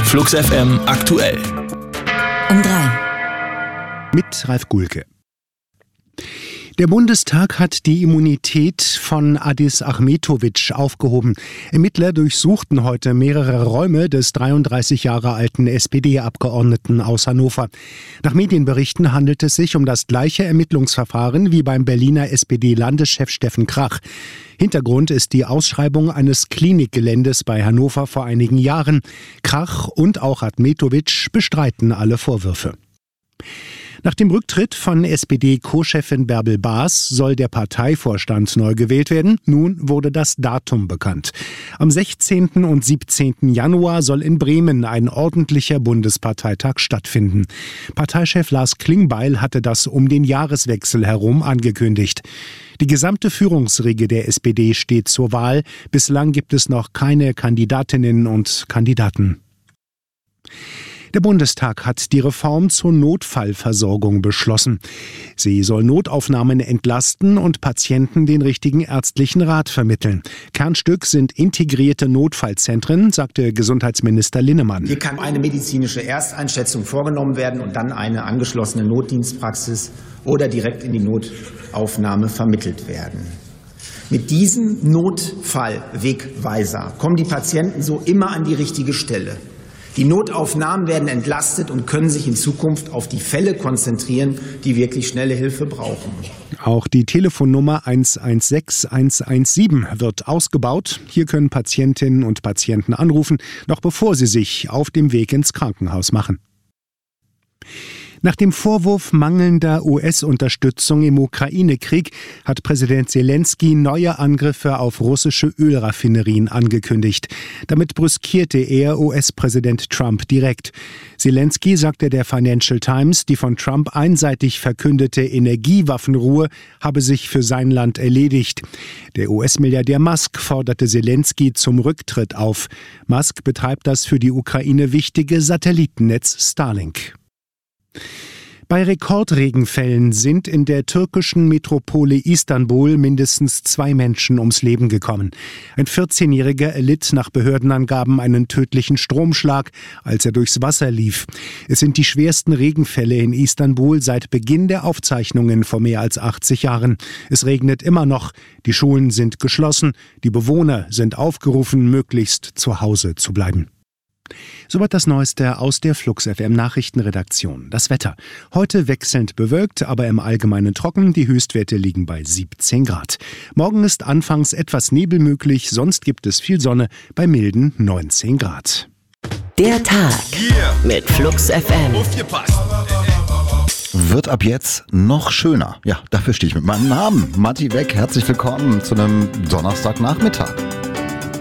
Flux FM aktuell. Um 3. Mit Ralf Gulke. Der Bundestag hat die Immunität von Adis Ahmetović aufgehoben. Ermittler durchsuchten heute mehrere Räume des 33 Jahre alten SPD-Abgeordneten aus Hannover. Nach Medienberichten handelt es sich um das gleiche Ermittlungsverfahren wie beim Berliner SPD-Landeschef Steffen Krach. Hintergrund ist die Ausschreibung eines Klinikgeländes bei Hannover vor einigen Jahren. Krach und auch Ahmetović bestreiten alle Vorwürfe. Nach dem Rücktritt von SPD-Co-Chefin Bärbel Baas soll der Parteivorstand neu gewählt werden. Nun wurde das Datum bekannt. Am 16. und 17. Januar soll in Bremen ein ordentlicher Bundesparteitag stattfinden. Parteichef Lars Klingbeil hatte das um den Jahreswechsel herum angekündigt. Die gesamte Führungsriege der SPD steht zur Wahl. Bislang gibt es noch keine Kandidatinnen und Kandidaten. Der Bundestag hat die Reform zur Notfallversorgung beschlossen. Sie soll Notaufnahmen entlasten und Patienten den richtigen ärztlichen Rat vermitteln. Kernstück sind integrierte Notfallzentren, sagte Gesundheitsminister Linnemann. Hier kann eine medizinische Ersteinschätzung vorgenommen werden und dann eine angeschlossene Notdienstpraxis oder direkt in die Notaufnahme vermittelt werden. Mit diesem Notfallwegweiser kommen die Patienten so immer an die richtige Stelle. Die Notaufnahmen werden entlastet und können sich in Zukunft auf die Fälle konzentrieren, die wirklich schnelle Hilfe brauchen. Auch die Telefonnummer 116 117 wird ausgebaut. Hier können Patientinnen und Patienten anrufen, noch bevor sie sich auf dem Weg ins Krankenhaus machen. Nach dem Vorwurf mangelnder US-Unterstützung im Ukraine-Krieg hat Präsident Zelensky neue Angriffe auf russische Ölraffinerien angekündigt. Damit brüskierte er US-Präsident Trump direkt. Zelensky sagte der Financial Times, die von Trump einseitig verkündete Energiewaffenruhe habe sich für sein Land erledigt. Der US-Milliardär Musk forderte Zelensky zum Rücktritt auf. Musk betreibt das für die Ukraine wichtige Satellitennetz Starlink. Bei Rekordregenfällen sind in der türkischen Metropole Istanbul mindestens 2 Menschen ums Leben gekommen. Ein 14-Jähriger erlitt nach Behördenangaben einen tödlichen Stromschlag, als er durchs Wasser lief. Es sind die schwersten Regenfälle in Istanbul seit Beginn der Aufzeichnungen vor mehr als 80 Jahren. Es regnet immer noch, die Schulen sind geschlossen, die Bewohner sind aufgerufen, möglichst zu Hause zu bleiben. Soweit das Neueste aus der Flux FM Nachrichtenredaktion. Das Wetter. Heute wechselnd bewölkt, aber im Allgemeinen trocken. Die Höchstwerte liegen bei 17 Grad. Morgen ist anfangs etwas Nebel möglich, sonst gibt es viel Sonne bei milden 19 Grad. Der Tag mit Flux FM. Wird ab jetzt noch schöner. Ja, dafür stehe ich mit meinem Namen. Matti Weck, herzlich willkommen zu einem Donnerstagnachmittag.